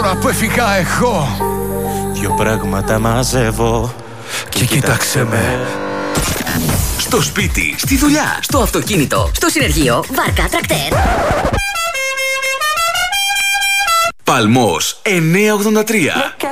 Τώρα που έφυγα εγώ, δυο πράγματα μαζεύω και κοίταξε με. Στο σπίτι, στη δουλειά, στο αυτοκίνητο, στο συνεργείο, βάρκα, τρακτέρ. Παλμός 983.